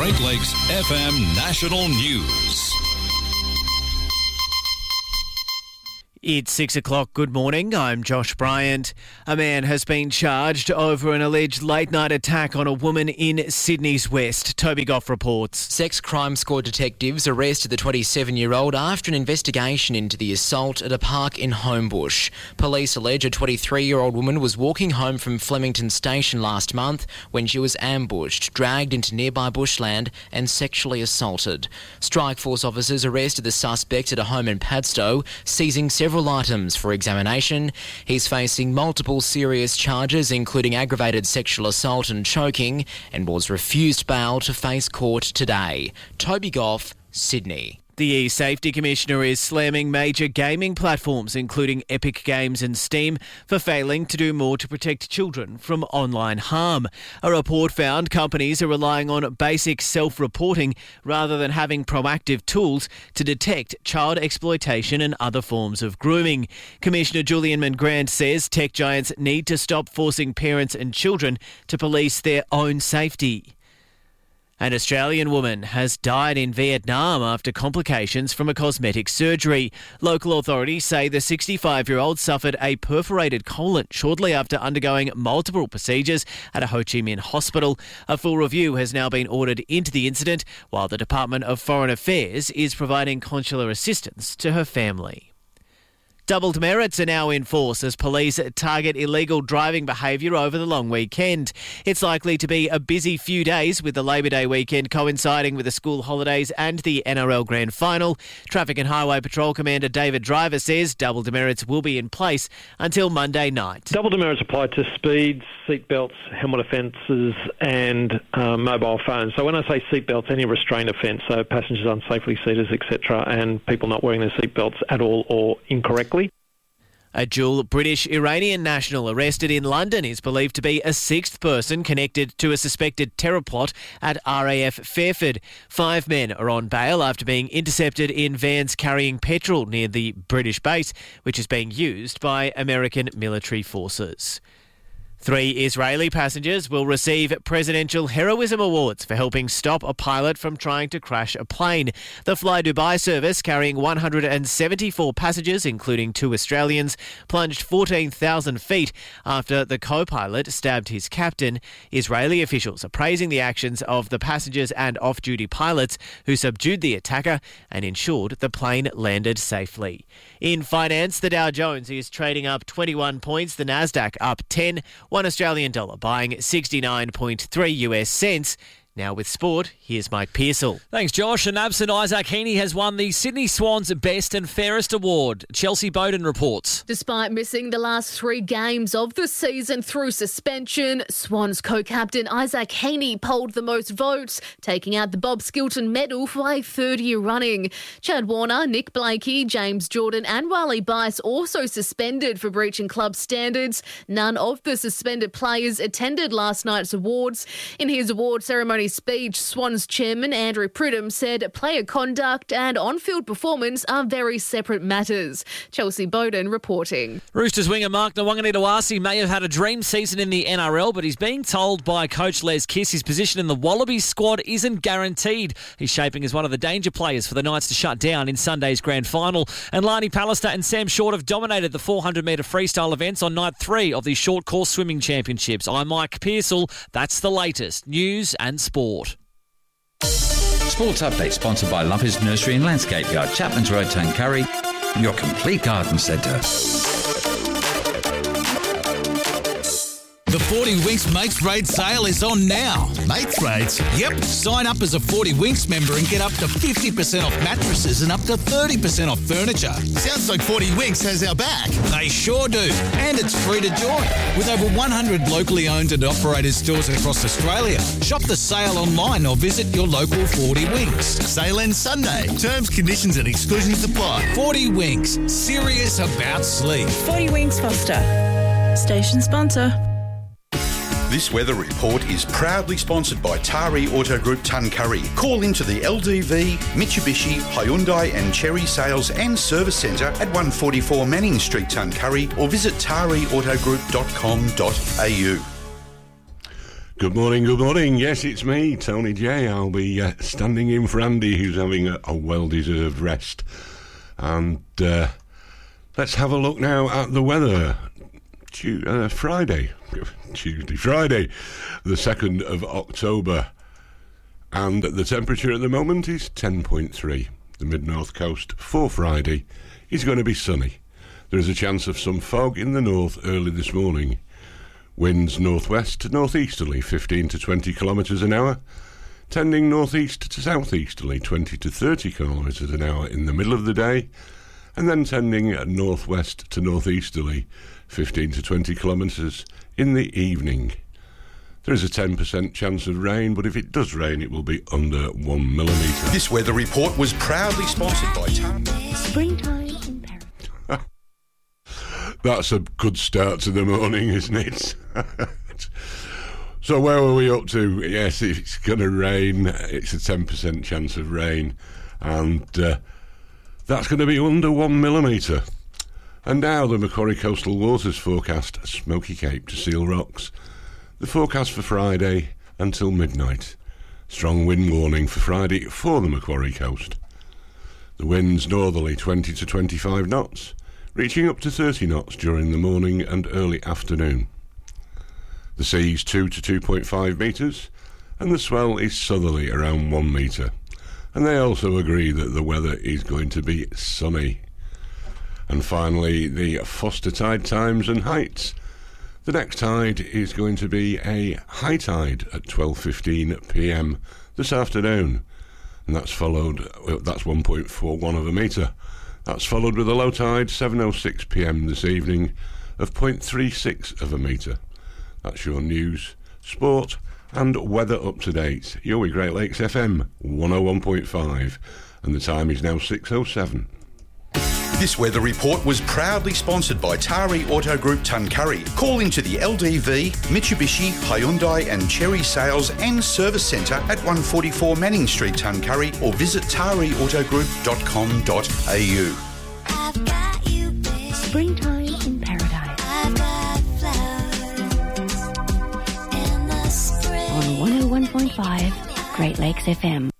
Great Lakes FM National News. It's 6 o'clock. Good morning. I'm Josh Bryant. A man has been charged over an alleged late-night attack on a woman in Sydney's West. Toby Goff reports. Sex Crime Squad detectives arrested the 27-year-old after an investigation into the assault at a park in Homebush. Police allege a 23-year-old woman was walking home from Flemington Station last month when she was ambushed, dragged into nearby bushland and sexually assaulted. Strikeforce officers arrested the suspect at a home in Padstow, seizing several items for examination. He's facing multiple serious charges, including aggravated sexual assault and choking, and was refused bail to face court today. Toby Goff, Sydney. The E-Safety Commissioner is slamming major gaming platforms, including Epic Games and Steam, for failing to do more to protect children from online harm. A report found companies are relying on basic self-reporting rather than having proactive tools to detect child exploitation and other forms of grooming. Commissioner Julian Mangrand says tech giants need to stop forcing parents and children to police their own safety. An Australian woman has died in Vietnam after complications from a cosmetic surgery. Local authorities say the 65-year-old suffered a perforated colon shortly after undergoing multiple procedures at a Ho Chi Minh hospital. A full review has now been ordered into the incident, while the Department of Foreign Affairs is providing consular assistance to her family. Double demerits are now in force as police target illegal driving behaviour over the long weekend. It's likely to be a busy few days with the Labor Day weekend coinciding with the school holidays and the NRL Grand Final. Traffic and Highway Patrol Commander David Driver says double demerits will be in place until Monday night. Double demerits apply to speeds, seatbelts, helmet offences and mobile phones. So when I say seatbelts, any restraint offence, so passengers unsafely seated, etc., and people not wearing their seatbelts at all or incorrectly. A dual British-Iranian national arrested in London is believed to be a sixth person connected to a suspected terror plot at RAF Fairford. 5 men are on bail after being intercepted in vans carrying petrol near the British base, which is being used by American military forces. 3 Israeli passengers will receive Presidential Heroism Awards for helping stop a pilot from trying to crash a plane. The Fly Dubai service, carrying 174 passengers, including 2 Australians, plunged 14,000 feet after the co-pilot stabbed his captain. Israeli officials are praising the actions of the passengers and off-duty pilots who subdued the attacker and ensured the plane landed safely. In finance, the Dow Jones is trading up 21 points, the Nasdaq up 10, $1 Australian dollar buying 69.3 US cents. Now with sport, here's Mike Pearsall. Thanks, Josh. And absent Isaac Heaney has won the Sydney Swans Best and Fairest Award. Chelsea Bowden reports. Despite missing the last 3 games of the season through suspension, Swans co-captain Isaac Heaney polled the most votes, taking out the Bob Skilton medal for a 3rd year running. Chad Warner, Nick Blakey, James Jordan and Wally Bice also suspended for breaching club standards. None of the suspended players attended last night's awards. In his award ceremony speech, Swans chairman Andrew Pridham said player conduct and on-field performance are very separate matters. Chelsea Bowden reporting. Roosters winger Mark Nwanganitawasi may have had a dream season in the NRL, but he's being told by coach Les Kiss his position in the Wallabies squad isn't guaranteed. He's shaping as one of the danger players for the Knights to shut down in Sunday's grand final. And Lani Pallister and Sam Short have dominated the 400-metre freestyle events on night 3 of the short course swimming championships. I'm Mike Pearsall. That's the latest news and sport. Sports Update sponsored by Lumpers Nursery and Landscape Yard, Chapman's Road, Tuncurry, your complete garden centre. The 40 Winks Mates Rates sale is on now. Mates Rates? Yep. Sign up as a 40 Winks member and get up to 50% off mattresses and up to 30% off furniture. Sounds like 40 Winks has our back. They sure do. And it's free to join. With over 100 locally owned and operated stores across Australia. Shop the sale online or visit your local 40 Winks. Sale ends Sunday. Terms, conditions and exclusions apply. 40 Winks. Serious about sleep. 40 Winks Foster. Station sponsor. This weather report is proudly sponsored by Tari Auto Group Tuncurry. Call into the LDV, Mitsubishi, Hyundai and Chery Sales and Service Centre at 144 Manning Street, Tuncurry, or visit tariautogroup.com.au. Good morning. Yes, it's me, Tony J. I'll be standing in for Andy, who's having a well-deserved rest. And let's have a look now at the weather. Friday, the 2nd of October. And the temperature at the moment is 10.3. The mid-north coast for Friday is going to be sunny. There is a chance of some fog in the north early this morning. Winds northwest to northeasterly 15 to 20 kilometres an hour, tending northeast to southeasterly 20 to 30 kilometres an hour in the middle of the day, and then tending northwest to northeasterly 15 to 20 kilometres in the evening. There is a 10% chance of rain, but if it does rain, it will be under 1 millimetre. This weather report was proudly sponsored by Springtime in Paris. That's a good start to the morning, isn't it? So where were we up to? Yes, it's going to rain. It's a 10% chance of rain. And that's going to be under 1 millimetre. And now the Macquarie Coastal Waters forecast, Smoky Cape to Seal Rocks. The forecast for Friday until midnight. Strong wind warning for Friday for the Macquarie Coast. The winds northerly 20 to 25 knots. Reaching up to 30 knots during the morning and early afternoon. The sea's 2 to 2.5 metres, and the swell is southerly around 1 metre. And they also agree that the weather is going to be sunny. And finally, the Foster tide times and heights. The next tide is going to be a high tide at 12:15 p.m. this afternoon, and that's 1.41 of a metre. That's followed with a low tide, 7:06 p.m. this evening, of 0.36 of a metre. That's your news, sport and weather up to date. You're with Great Lakes FM 101.5, and the time is now 6:07. This weather report was proudly sponsored by Tari Auto Group Tuncurry. Call into the LDV, Mitsubishi, Hyundai and Cherry Sales and Service Centre at 144 Manning Street, Tuncurry, or visit tariautogroup.com.au. Springtime in Paradise. On 101.5 Great Lakes FM.